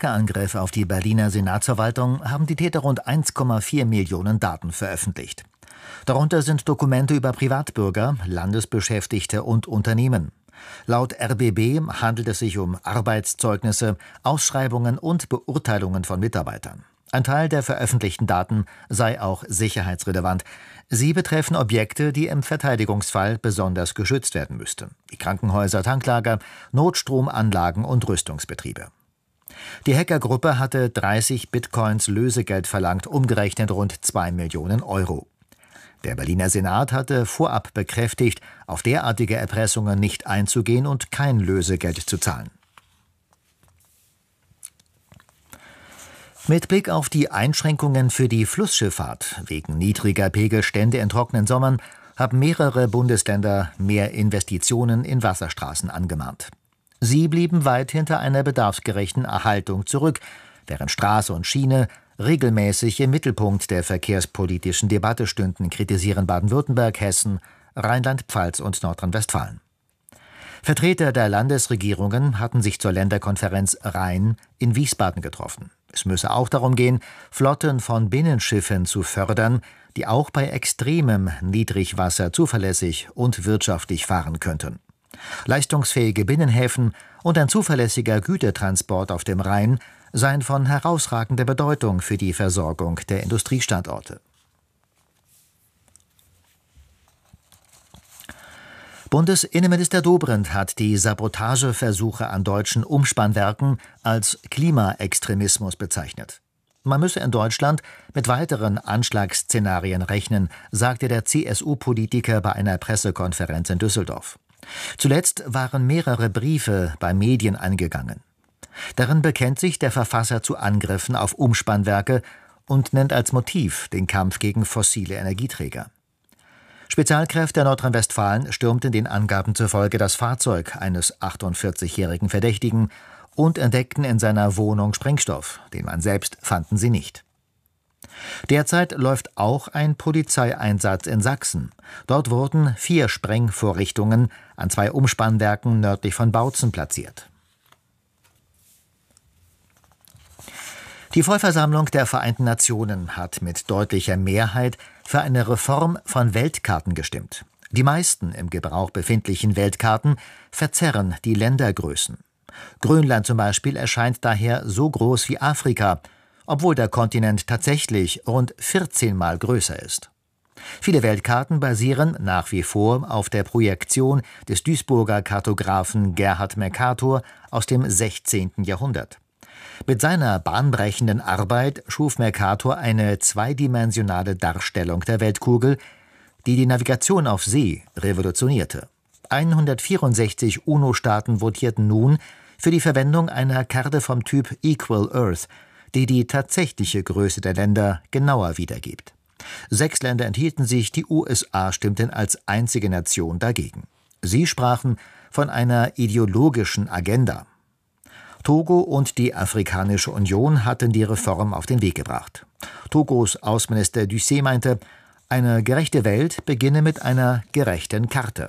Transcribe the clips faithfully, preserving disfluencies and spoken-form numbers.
Hackerangriff auf die Berliner Senatsverwaltung haben die Täter rund eins Komma vier Millionen Daten veröffentlicht. Darunter sind Dokumente über Privatbürger, Landesbeschäftigte und Unternehmen. Laut R B B handelt es sich um Arbeitszeugnisse, Ausschreibungen und Beurteilungen von Mitarbeitern. Ein Teil der veröffentlichten Daten sei auch sicherheitsrelevant. Sie betreffen Objekte, die im Verteidigungsfall besonders geschützt werden müssten. Die Krankenhäuser, Tanklager, Notstromanlagen und Rüstungsbetriebe. Die Hackergruppe hatte dreißig Bitcoins Lösegeld verlangt, umgerechnet rund zwei Millionen Euro. Der Berliner Senat hatte vorab bekräftigt, auf derartige Erpressungen nicht einzugehen und kein Lösegeld zu zahlen. Mit Blick auf die Einschränkungen für die Flussschifffahrt wegen niedriger Pegelstände in trockenen Sommern haben mehrere Bundesländer mehr Investitionen in Wasserstraßen angemahnt. Sie blieben weit hinter einer bedarfsgerechten Erhaltung zurück, während Straße und Schiene regelmäßig im Mittelpunkt der verkehrspolitischen Debatte stünden, kritisieren Baden-Württemberg, Hessen, Rheinland-Pfalz und Nordrhein-Westfalen. Vertreter der Landesregierungen hatten sich zur Länderkonferenz Rhein in Wiesbaden getroffen. Es müsse auch darum gehen, Flotten von Binnenschiffen zu fördern, die auch bei extremem Niedrigwasser zuverlässig und wirtschaftlich fahren könnten. Leistungsfähige Binnenhäfen und ein zuverlässiger Gütertransport auf dem Rhein seien von herausragender Bedeutung für die Versorgung der Industriestandorte. Bundesinnenminister Dobrindt hat die Sabotageversuche an deutschen Umspannwerken als Klimaextremismus bezeichnet. Man müsse in Deutschland mit weiteren Anschlagsszenarien rechnen, sagte der C S U-Politiker bei einer Pressekonferenz in Düsseldorf. Zuletzt waren mehrere Briefe bei Medien eingegangen. Darin bekennt sich der Verfasser zu Angriffen auf Umspannwerke und nennt als Motiv den Kampf gegen fossile Energieträger. Spezialkräfte Nordrhein-Westfalen stürmten den Angaben zufolge das Fahrzeug eines achtundvierzigjährigen Verdächtigen und entdeckten in seiner Wohnung Sprengstoff. Den Mann selbst fanden sie nicht. Derzeit läuft auch ein Polizeieinsatz in Sachsen. Dort wurden vier Sprengvorrichtungen an zwei Umspannwerken nördlich von Bautzen platziert. Die Vollversammlung der Vereinten Nationen hat mit deutlicher Mehrheit für eine Reform von Weltkarten gestimmt. Die meisten im Gebrauch befindlichen Weltkarten verzerren die Ländergrößen. Grönland zum Beispiel erscheint daher so groß wie Afrika, obwohl der Kontinent tatsächlich rund vierzehn Mal größer ist. Viele Weltkarten basieren nach wie vor auf der Projektion des Duisburger Kartografen Gerhard Mercator aus dem sechzehnten Jahrhundert. Mit seiner bahnbrechenden Arbeit schuf Mercator eine zweidimensionale Darstellung der Weltkugel, die die Navigation auf See revolutionierte. hundertvierundsechzig UNO-Staaten votierten nun für die Verwendung einer Karte vom Typ Equal Earth, die die tatsächliche Größe der Länder genauer wiedergibt. Sechs Länder enthielten sich, die U S A stimmten als einzige Nation dagegen. Sie sprachen von einer ideologischen Agenda. Togo und die Afrikanische Union hatten die Reform auf den Weg gebracht. Togos Außenminister Ducé meinte, eine gerechte Welt beginne mit einer gerechten Karte.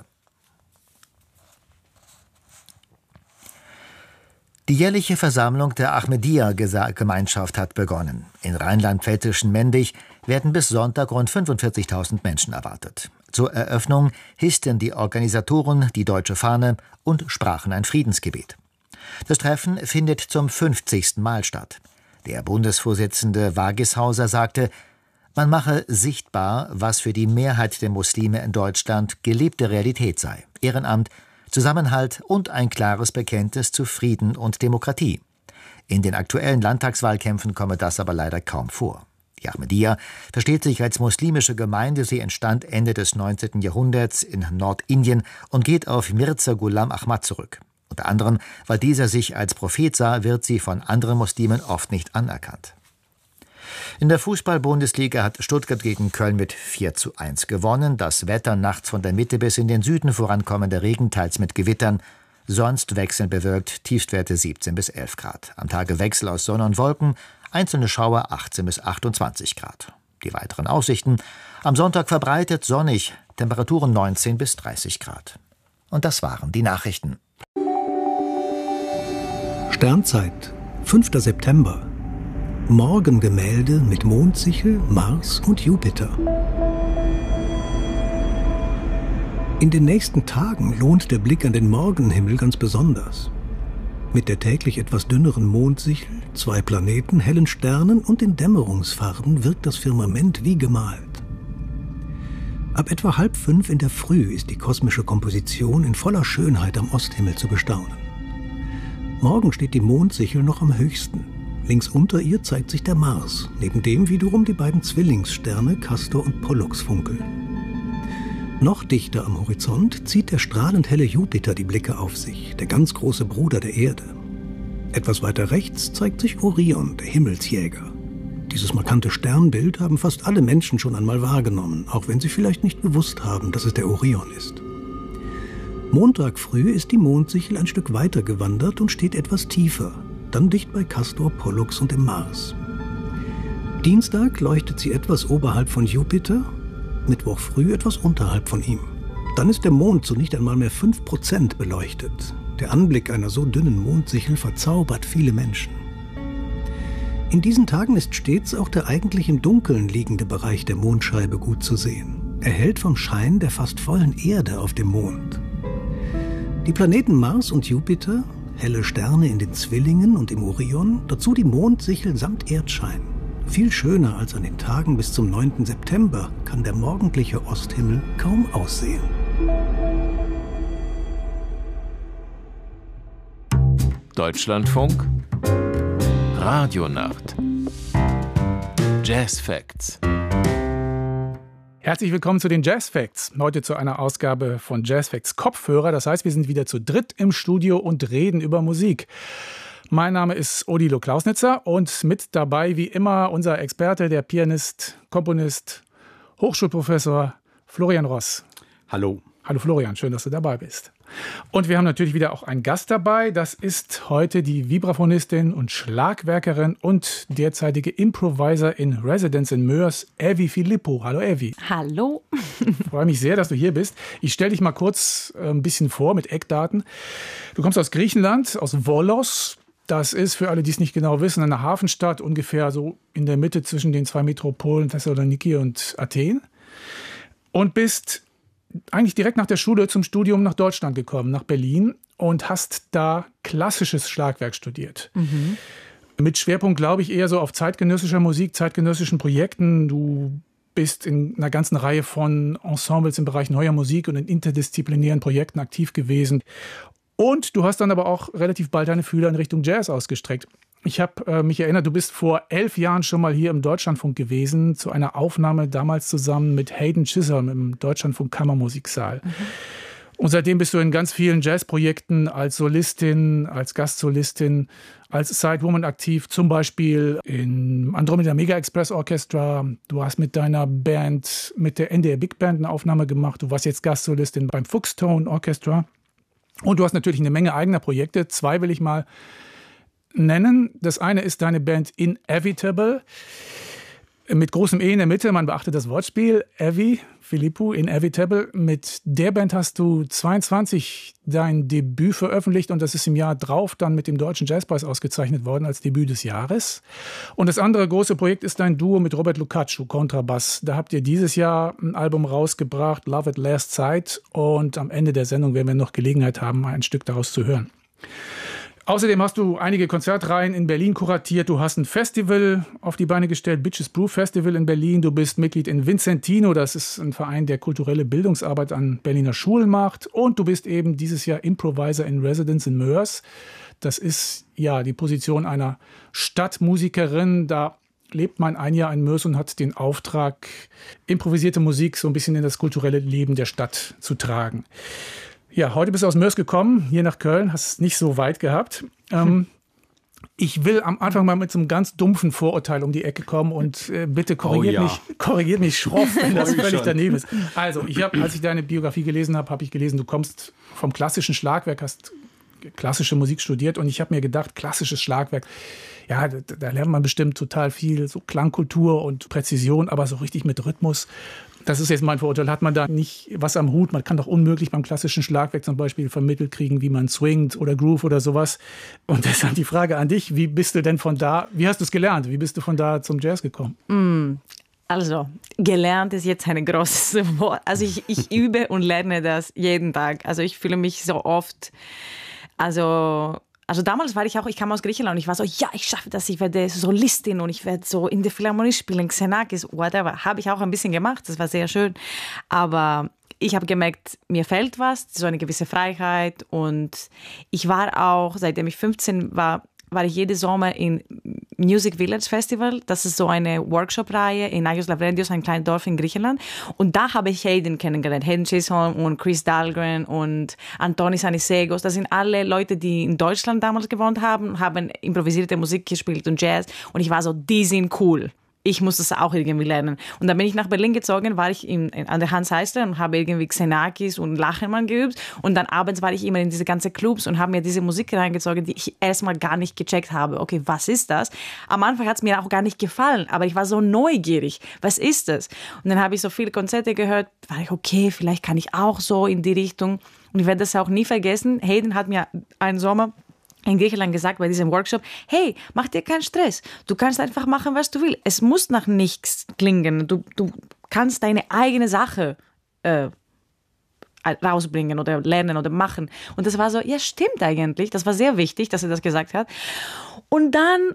Die jährliche Versammlung der Ahmadiyya-Gemeinschaft hat begonnen. In rheinland-pfälzischen Mendig werden bis Sonntag rund fünfundvierzigtausend Menschen erwartet. Zur Eröffnung hissten die Organisatoren die deutsche Fahne und sprachen ein Friedensgebet. Das Treffen findet zum fünfzigsten Mal statt. Der Bundesvorsitzende Wagishauser sagte, man mache sichtbar, was für die Mehrheit der Muslime in Deutschland gelebte Realität sei. Ehrenamt, Zusammenhalt und ein klares Bekenntnis zu Frieden und Demokratie. In den aktuellen Landtagswahlkämpfen komme das aber leider kaum vor. Die Ahmadiyya versteht sich als muslimische Gemeinde. Sie entstand Ende des neunzehnten Jahrhunderts in Nordindien und geht auf Mirza Ghulam Ahmad zurück. Unter anderem, weil dieser sich als Prophet sah, wird sie von anderen Muslimen oft nicht anerkannt. In der Fußball-Bundesliga hat Stuttgart gegen Köln mit vier zu eins gewonnen. Das Wetter nachts von der Mitte bis in den Süden vorankommender Regen, teils mit Gewittern. Sonst wechselnd bewölkt, Tiefstwerte siebzehn bis elf Grad. Am Tage Wechsel aus Sonne und Wolken, einzelne Schauer achtzehn bis achtundzwanzig Grad. Die weiteren Aussichten: am Sonntag verbreitet sonnig, Temperaturen neunzehn bis dreißig Grad. Und das waren die Nachrichten. Sternzeit, fünfter September. Morgengemälde mit Mondsichel, Mars und Jupiter. In den nächsten Tagen lohnt der Blick an den Morgenhimmel ganz besonders. Mit der täglich etwas dünneren Mondsichel, zwei Planeten, hellen Sternen und den Dämmerungsfarben wirkt das Firmament wie gemalt. Ab etwa halb fünf in der Früh ist die kosmische Komposition in voller Schönheit am Osthimmel zu bestaunen. Morgen steht die Mondsichel noch am höchsten. Links unter ihr zeigt sich der Mars, neben dem wiederum die beiden Zwillingssterne Castor und Pollux funkeln. Noch dichter am Horizont zieht der strahlend helle Jupiter die Blicke auf sich, der ganz große Bruder der Erde. Etwas weiter rechts zeigt sich Orion, der Himmelsjäger. Dieses markante Sternbild haben fast alle Menschen schon einmal wahrgenommen, auch wenn sie vielleicht nicht gewusst haben, dass es der Orion ist. Montag früh ist die Mondsichel ein Stück weiter gewandert und steht etwas tiefer, dann dicht bei Castor, Pollux und dem Mars. Dienstag leuchtet sie etwas oberhalb von Jupiter, Mittwoch früh etwas unterhalb von ihm. Dann ist der Mond zu nicht einmal mehr fünf Prozent beleuchtet. Der Anblick einer so dünnen Mondsichel verzaubert viele Menschen. In diesen Tagen ist stets auch der eigentlich im Dunkeln liegende Bereich der Mondscheibe gut zu sehen, erhellt vom Schein der fast vollen Erde auf dem Mond. Die Planeten Mars und Jupiter, helle Sterne in den Zwillingen und im Orion, dazu die Mondsichel samt Erdschein. Viel schöner als an den Tagen bis zum neunten September kann der morgendliche Osthimmel kaum aussehen. Deutschlandfunk Radionacht Jazz Facts. Herzlich willkommen zu den Jazz Facts. Heute zu einer Ausgabe von Jazz Facts Kopfhörer. Das heißt, wir sind wieder zu dritt im Studio und reden über Musik. Mein Name ist Odilo Klausnitzer und mit dabei wie immer unser Experte, der Pianist, Komponist, Hochschulprofessor Florian Ross. Hallo. Hallo Florian, schön, dass du dabei bist. Und wir haben natürlich wieder auch einen Gast dabei. Das ist heute die Vibraphonistin und Schlagwerkerin und derzeitige Improviser in Residence in Moers, Evi Philippou. Hallo Evi. Hallo. Ich freue mich sehr, dass du hier bist. Ich stelle dich mal kurz ein bisschen vor mit Eckdaten. Du kommst aus Griechenland, aus Volos. Das ist, für alle, die es nicht genau wissen, eine Hafenstadt, ungefähr so in der Mitte zwischen den zwei Metropolen Thessaloniki und Athen. Und bist eigentlich direkt nach der Schule zum Studium nach Deutschland gekommen, nach Berlin, und hast da klassisches Schlagwerk studiert. Mhm. Mit Schwerpunkt, glaube ich, eher so auf zeitgenössischer Musik, zeitgenössischen Projekten. Du bist in einer ganzen Reihe von Ensembles im Bereich neuer Musik und in interdisziplinären Projekten aktiv gewesen. Und du hast dann aber auch relativ bald deine Fühler in Richtung Jazz ausgestreckt. Ich habe äh, mich erinnert, du bist vor elf Jahren schon mal hier im Deutschlandfunk gewesen, zu einer Aufnahme damals zusammen mit Hayden Chisholm im Deutschlandfunk Kammermusiksaal. Mhm. Und seitdem bist du in ganz vielen Jazzprojekten als Solistin, als Gastsolistin, als Sidewoman aktiv, zum Beispiel im Andromeda Mega Express Orchestra. Du hast mit deiner Band, mit der N D R Big Band eine Aufnahme gemacht. Du warst jetzt Gastsolistin beim Fuchstone Orchestra. Und du hast natürlich eine Menge eigener Projekte. Zwei will ich mal nennen. Das eine ist deine Band Inevitable. Mit großem E in der Mitte, man beachtet das Wortspiel. Evi Philippou, Inevitable. Mit der Band hast du zweiundzwanzig dein Debüt veröffentlicht und das ist im Jahr drauf dann mit dem Deutschen Jazzpreis ausgezeichnet worden als Debüt des Jahres. Und das andere große Projekt ist dein Duo mit Robert Lukacsou, Kontrabass. Da habt ihr dieses Jahr ein Album rausgebracht, Love at Last Sight. Und am Ende der Sendung werden wir noch Gelegenheit haben, ein Stück daraus zu hören. Außerdem hast du einige Konzertreihen in Berlin kuratiert. Du hast ein Festival auf die Beine gestellt, Bitches Brew Festival in Berlin. Du bist Mitglied in Vincentino, das ist ein Verein, der kulturelle Bildungsarbeit an Berliner Schulen macht. Und du bist eben dieses Jahr Improviser in Residence in Moers. Das ist ja die Position einer Stadtmusikerin. Da lebt man ein Jahr in Moers und hat den Auftrag, improvisierte Musik so ein bisschen in das kulturelle Leben der Stadt zu tragen. Ja, heute bist du aus Moers gekommen, hier nach Köln, hast es nicht so weit gehabt. Ähm, ich will am Anfang mal mit so einem ganz dumpfen Vorurteil um die Ecke kommen und äh, bitte korrigiert, oh ja. mich, korrigiert mich schroff, wenn das völlig daneben ist. Also, ich hab, als ich deine Biografie gelesen habe, habe ich gelesen, du kommst vom klassischen Schlagwerk, hast klassische Musik studiert und ich habe mir gedacht, klassisches Schlagwerk, ja, da, da lernt man bestimmt total viel, so Klangkultur und Präzision, aber so richtig mit Rhythmus Das ist jetzt mein Vorurteil. Hat man da nicht was am Hut? Man kann doch unmöglich beim klassischen Schlagwerk zum Beispiel vermittelt kriegen, wie man swingt oder Groove oder sowas. Und deshalb die Frage an dich, wie bist du denn von da, wie hast du es gelernt? Wie bist du von da zum Jazz gekommen? Mm, also, gelernt ist jetzt ein großes Wort. Also ich, ich übe und lerne das jeden Tag. Also ich fühle mich so oft, also... Also damals war ich auch, ich kam aus Griechenland und ich war so, ja, ich schaffe das, ich werde Solistin und ich werde so in der Philharmonie spielen, Xenakis, whatever. Habe ich auch ein bisschen gemacht, das war sehr schön. Aber ich habe gemerkt, mir fehlt was, so eine gewisse Freiheit. Und ich war auch, seitdem ich fünfzehn war, war ich jeden Sommer in Music Village Festival. Das ist so eine Workshop-Reihe in Agios Lavrendios, ein kleines Dorf in Griechenland. Und da habe ich Hayden kennengelernt. Hayden Chisholm und Chris Dahlgren und Antonis Anisegos. Das sind alle Leute, die in Deutschland damals gewohnt haben, haben improvisierte Musik gespielt und Jazz. Und ich war so, die sind cool. Ich muss das auch irgendwie lernen. Und dann bin ich nach Berlin gezogen, war ich in, in, an der Hans-Eisler und habe irgendwie Xenakis und Lachenmann geübt. Und dann abends war ich immer in diese ganzen Clubs und habe mir diese Musik reingezogen, die ich erstmal gar nicht gecheckt habe. Okay, was ist das? Am Anfang hat es mir auch gar nicht gefallen, aber ich war so neugierig. Was ist das? Und dann habe ich so viele Konzerte gehört, war ich, okay, vielleicht kann ich auch so in die Richtung. Und ich werde das auch nie vergessen. Hayden hat mir einen Sommer in Griechenland gesagt bei diesem Workshop, hey, mach dir keinen Stress. Du kannst einfach machen, was du willst. Es muss nach nichts klingen. Du, du kannst deine eigene Sache äh, rausbringen oder lernen oder machen. Und das war so, ja, stimmt eigentlich. Das war sehr wichtig, dass er das gesagt hat. Und dann,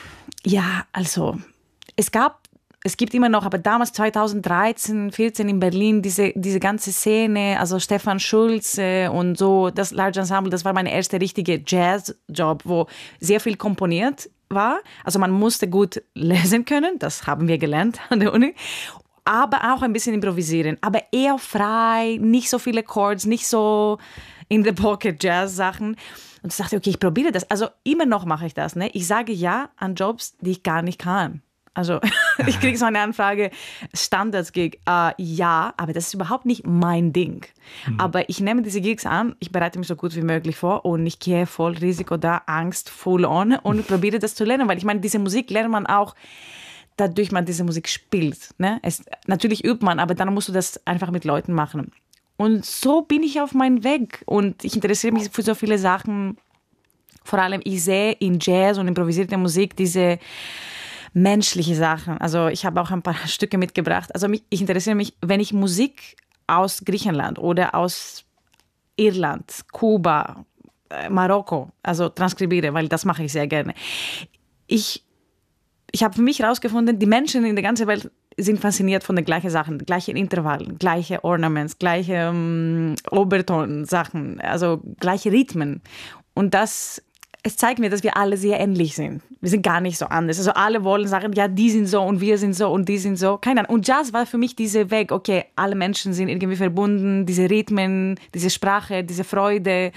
ja, also, es gab Es gibt immer noch, aber damals zweitausenddreizehn, vierzehn in Berlin, diese, diese ganze Szene, also Stefan Schulze und so, das Large Ensemble, das war mein erster richtiger Jazz-Job, wo sehr viel komponiert war. Also man musste gut lesen können, das haben wir gelernt an der Uni, aber auch ein bisschen improvisieren, aber eher frei, nicht so viele Chords, nicht so in the pocket Jazz-Sachen. Und ich dachte, okay, ich probiere das. Also immer noch mache ich das. Ne? Ich sage ja an Jobs, die ich gar nicht kann. Also ich kriege so eine Anfrage, Standards-Gig, äh, ja, aber das ist überhaupt nicht mein Ding. Mhm. Aber ich nehme diese Gigs an, ich bereite mich so gut wie möglich vor und ich gehe voll Risiko da, Angst, full on und probiere das zu lernen, weil ich meine, diese Musik lernt man auch, dadurch man diese Musik spielt. Ne? Es, natürlich übt man, aber dann musst du das einfach mit Leuten machen. Und so bin ich auf meinem Weg und ich interessiere mich für so viele Sachen. Vor allem, ich sehe in Jazz und improvisierter Musik diese menschliche Sachen. Also ich habe auch ein paar Stücke mitgebracht. Also mich, ich interessiere mich, wenn ich Musik aus Griechenland oder aus Irland, Kuba, Marokko, also transkribiere, weil das mache ich sehr gerne. Ich, ich habe für mich herausgefunden, die Menschen in der ganzen Welt sind fasziniert von den gleichen Sachen, gleichen Intervallen, gleiche Ornaments, gleiche um, Oberton-Sachen, also gleiche Rhythmen. Und das Es zeigt mir, dass wir alle sehr ähnlich sind. Wir sind gar nicht so anders. Also alle wollen sagen, ja, die sind so und wir sind so und die sind so. Keine Ahnung. Und Jazz war für mich dieser Weg, okay, alle Menschen sind irgendwie verbunden, diese Rhythmen, diese Sprache, diese Freude.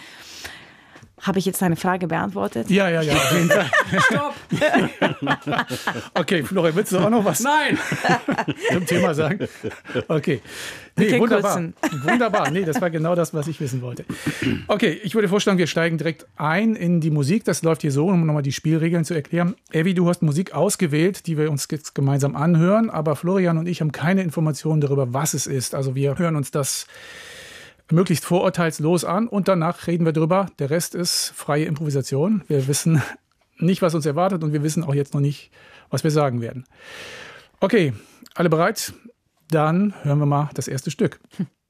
Habe ich jetzt deine Frage beantwortet? Ja, ja, ja, auf jeden Fall. Stopp! Okay, Florian, willst du auch noch was Nein! zum Thema sagen? Okay. Nee, Okay, wunderbar. kurzen. Wunderbar. Nee, das war genau das, was ich wissen wollte. Okay, ich würde vorschlagen, wir steigen direkt ein in die Musik. Das läuft hier so, um nochmal die Spielregeln zu erklären. Evi, du hast Musik ausgewählt, die wir uns jetzt gemeinsam anhören, aber Florian und ich haben keine Informationen darüber, was es ist. Also wir hören uns das möglichst vorurteilslos an und danach reden wir drüber. Der Rest ist freie Improvisation. Wir wissen nicht, was uns erwartet und wir wissen auch jetzt noch nicht, was wir sagen werden. Okay, alle bereit? Dann hören wir mal das erste Stück.